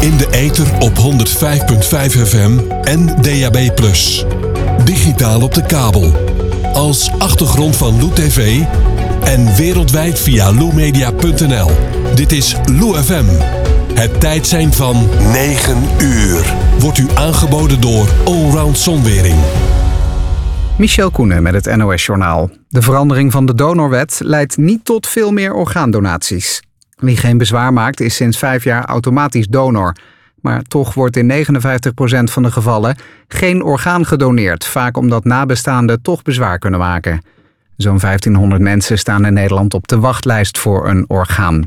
In de ether op 105.5 FM en DAB+. Digitaal op de kabel. Als achtergrond van Lou TV en wereldwijd via loumedia.nl. Dit is Lou FM. Het tijdsein van 9 uur. Wordt u aangeboden door Allround Zonwering. Michel Koenen met het NOS-journaal. De verandering van de donorwet leidt niet tot veel meer orgaandonaties. Wie geen bezwaar maakt is sinds 5 jaar automatisch donor. Maar toch wordt in 59% van de gevallen geen orgaan gedoneerd. Vaak omdat nabestaanden toch bezwaar kunnen maken. Zo'n 1500 mensen staan in Nederland op de wachtlijst voor een orgaan.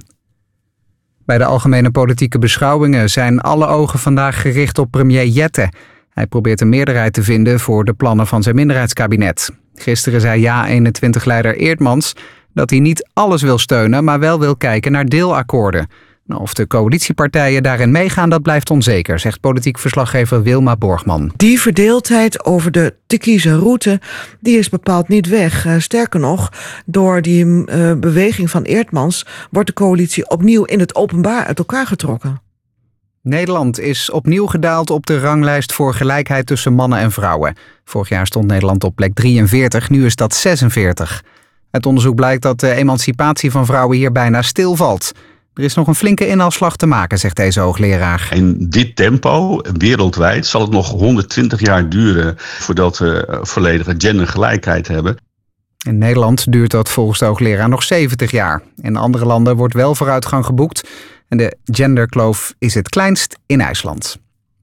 Bij de algemene politieke beschouwingen zijn alle ogen vandaag gericht op premier Jette. Hij probeert een meerderheid te vinden voor de plannen van zijn minderheidskabinet. Gisteren zei JA21-leider Eertmans dat hij niet alles wil steunen, maar wel wil kijken naar deelakkoorden. Of de coalitiepartijen daarin meegaan, dat blijft onzeker, zegt politiek verslaggever Wilma Borgman. Die verdeeldheid over de te kiezen route, die is bepaald niet weg. Sterker nog, door die beweging van Eertmans wordt de coalitie opnieuw in het openbaar uit elkaar getrokken. Nederland is opnieuw gedaald op de ranglijst voor gelijkheid tussen mannen en vrouwen. Vorig jaar stond Nederland op plek 43, nu is dat 46. Uit onderzoek blijkt dat de emancipatie van vrouwen hier bijna stilvalt. Er is nog een flinke inhaalslag te maken, zegt deze hoogleraar. In dit tempo, wereldwijd, zal het nog 120 jaar duren voordat we volledige gendergelijkheid hebben. In Nederland duurt dat volgens de hoogleraar nog 70 jaar. In andere landen wordt wel vooruitgang geboekt. En de genderkloof is het kleinst in IJsland.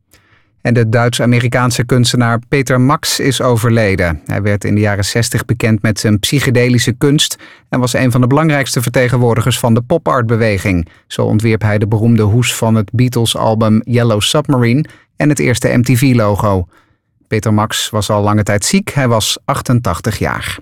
En de Duits-Amerikaanse kunstenaar Peter Max is overleden. Hij werd in de jaren 60 bekend met zijn psychedelische kunst en was een van de belangrijkste vertegenwoordigers van de pop-art-beweging. Zo ontwierp hij de beroemde hoes van het Beatles-album Yellow Submarine en het eerste MTV-logo. Peter Max was al lange tijd ziek, hij was 88 jaar.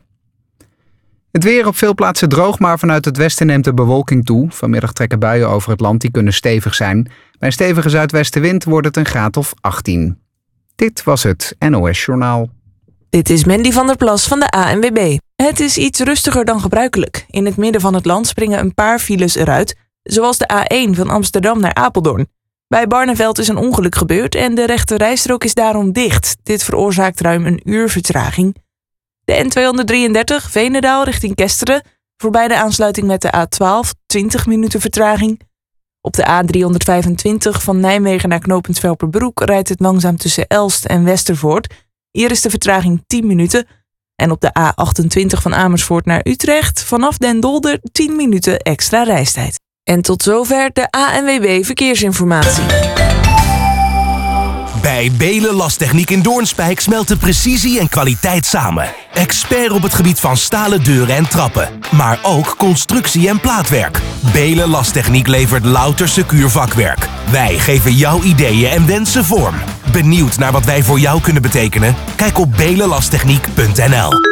Het weer op veel plaatsen droog, maar vanuit het westen neemt de bewolking toe. Vanmiddag trekken buien over het land, die kunnen stevig zijn. Bij een stevige zuidwestenwind wordt het een graad of 18. Dit was het NOS Journaal. Dit is Mandy van der Plas van de ANWB. Het is iets rustiger dan gebruikelijk. In het midden van het land springen een paar files eruit, zoals de A1 van Amsterdam naar Apeldoorn. Bij Barneveld is een ongeluk gebeurd en de rechte rijstrook is daarom dicht. Dit veroorzaakt ruim een uur vertraging. De N233 Veenendaal richting Kesteren, voorbij de aansluiting met de A12, 20 minuten vertraging. Op de A325 van Nijmegen naar knooppunt Velperbroek rijdt het langzaam tussen Elst en Westervoort. Hier is de vertraging 10 minuten. En op de A28 van Amersfoort naar Utrecht, vanaf Den Dolder 10 minuten extra reistijd. En tot zover de ANWB Verkeersinformatie. Bij Belen Lastechniek in Doornspijk smelten precisie en kwaliteit samen. Expert op het gebied van stalen deuren en trappen. Maar ook constructie en plaatwerk. Belen Lastechniek levert louter secuur vakwerk. Wij geven jouw ideeën en wensen vorm. Benieuwd naar wat wij voor jou kunnen betekenen? Kijk op belenlasttechniek.nl.